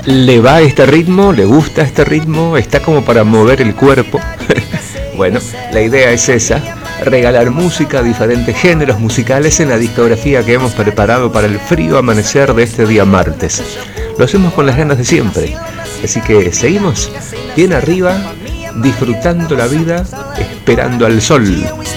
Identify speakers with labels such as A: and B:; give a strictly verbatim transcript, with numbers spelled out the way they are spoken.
A: ¿Le va este ritmo? ¿Le gusta este ritmo? ¿Está como para mover el cuerpo? Bueno, la idea es esa, regalar música, diferentes géneros musicales en la discografía que hemos preparado para el frío amanecer de este día martes. Lo hacemos con las ganas de siempre, así que seguimos bien arriba, disfrutando la vida, esperando al sol.